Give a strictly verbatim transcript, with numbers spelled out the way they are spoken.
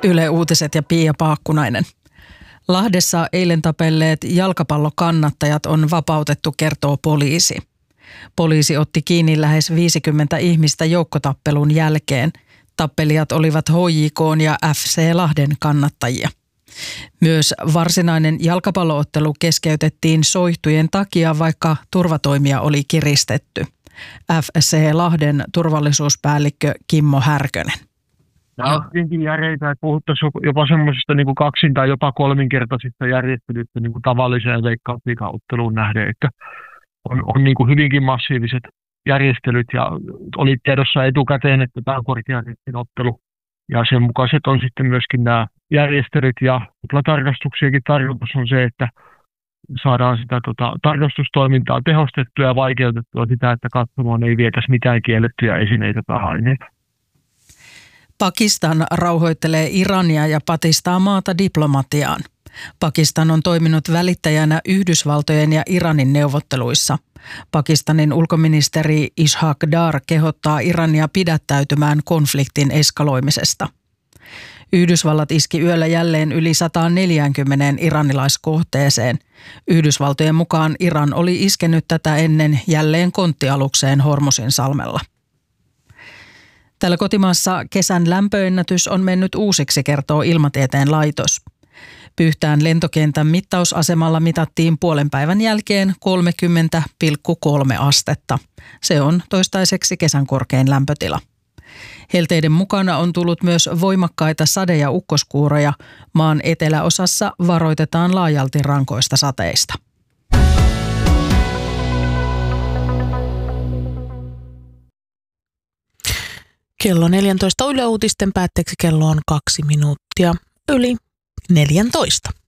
Yle Uutiset ja Pia Paakkunainen. Lahdessa eilen tapelleet jalkapallokannattajat on vapautettu, kertoo poliisi. Poliisi otti kiinni lähes viisikymmentä ihmistä joukkotappelun jälkeen. Tappelijat olivat H J K:n ja F C Lahden kannattajia. Myös varsinainen jalkapalloottelu keskeytettiin soihtujen takia, vaikka turvatoimia oli kiristetty. F C Lahden turvallisuuspäällikkö Kimmo Härkönen. Nämä on tietenkin järeitä, että puhuttaisiin jopa semmoisesta niin kuin kaksin- tai jopa kolminkertaisista järjestelyistä niin kuin tavalliseen Veikkausliigaotteluun nähden. Että on on niin kuin hyvinkin massiiviset järjestelyt ja oli tiedossa etukäteen, että tämä on korkean riskin ottelu. Ja sen mukaiset on sitten myöskin nämä järjestelyt ja tarkastuksiakin tarkoitus on se, että saadaan sitä tota, tarkastustoimintaa tehostettua ja vaikeutettua sitä, että katsomaan ei vietäisi mitään kiellettyjä esineitä tai aineita. Pakistan rauhoittelee Irania ja patistaa maata diplomatiaan. Pakistan on toiminut välittäjänä Yhdysvaltojen ja Iranin neuvotteluissa. Pakistanin ulkoministeri Ishaq Dar kehottaa Irania pidättäytymään konfliktin eskaloimisesta. Yhdysvallat iski yöllä jälleen yli sata neljäkymmentä iranilaiskohteeseen. Yhdysvaltojen mukaan Iran oli iskenyt tätä ennen jälleen konttialukseen Hormuzinsalmella. Täällä kotimaassa kesän lämpöennätys on mennyt uusiksi, kertoo Ilmatieteen laitos. Pyhtään lentokentän mittausasemalla mitattiin puolen päivän jälkeen kolmekymmentä pilkku kolme astetta. Se on toistaiseksi kesän korkein lämpötila. Helteiden mukana on tullut myös voimakkaita sade- ja ukkoskuuroja. Maan eteläosassa varoitetaan laajalti rankoista sateista. Kello neljätoista Yle Uutisten päätteeksi kello on kaksi minuuttia yli neljätoista.